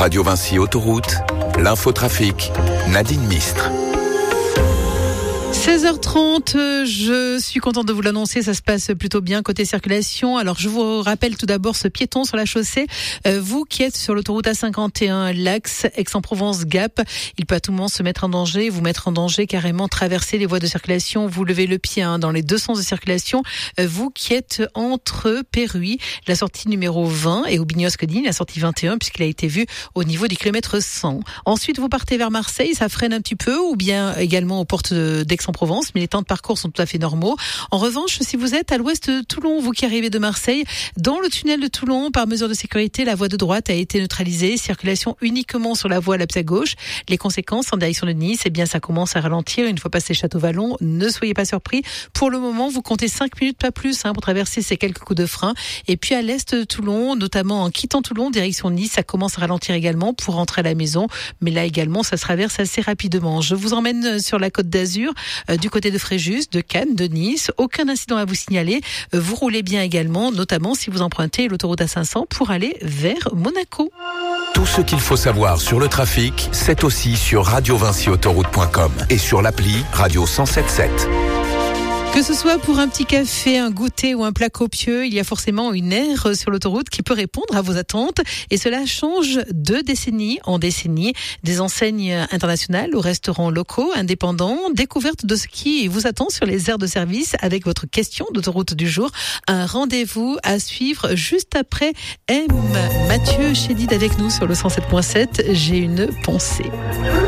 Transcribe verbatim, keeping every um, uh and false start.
Radio Vinci Autoroute, l'infotrafic, Nadine Mistre. seize heures trente, je suis contente de vous l'annoncer, ça se passe plutôt bien côté circulation. Alors je vous rappelle tout d'abord ce piéton sur la chaussée. Euh, vous qui êtes sur l'autoroute A cinquante et un, l'axe Aix-en-Provence-Gap, il peut à tout moment se mettre en danger, vous mettre en danger carrément, traverser les voies de circulation, vous levez le pied hein, dans les deux sens de circulation. Euh, vous qui êtes entre Péruy, la sortie numéro vingt, et Aubigny-Oscodine, la sortie vingt et un, puisqu'il a été vu au niveau du kilomètre cent. Ensuite vous partez vers Marseille, ça freine un petit peu, ou bien également aux portes d'Aix-en-Provence. Provence, mais les temps de parcours sont tout à fait normaux. En revanche, si vous êtes à l'ouest de Toulon, vous qui arrivez de Marseille, dans le tunnel de Toulon, par mesure de sécurité, la voie de droite a été neutralisée. Circulation uniquement sur la voie à gauche. Les conséquences en direction de Nice, eh bien, ça commence à ralentir une fois passé Château-Vallon. Ne soyez pas surpris. Pour le moment, vous comptez cinq minutes, pas plus, hein, pour traverser ces quelques coups de frein. Et puis à l'est de Toulon, notamment en quittant Toulon, direction Nice, ça commence à ralentir également pour rentrer à la maison. Mais là également, ça se traverse assez rapidement. Je vous emmène sur la Côte d'Azur. Euh, du côté de Fréjus, de Cannes, de Nice. Aucun incident à vous signaler. Euh, vous roulez bien également, notamment si vous empruntez l'autoroute A cinq cents pour aller vers Monaco. Tout ce qu'il faut savoir sur le trafic, c'est aussi sur radio vinci autoroute point com et sur l'appli Radio cent sept sept. Que ce soit pour un petit café, un goûter ou un plat copieux, il y a forcément une aire sur l'autoroute qui peut répondre à vos attentes. Et cela change de décennie en décennie. Des enseignes internationales aux restaurants locaux, indépendants, découverte de ce qui vous attend sur les aires de service avec votre question d'autoroute du jour. Un rendez-vous à suivre juste après M. Mathieu Chédid avec nous sur le cent sept point sept. J'ai une pensée.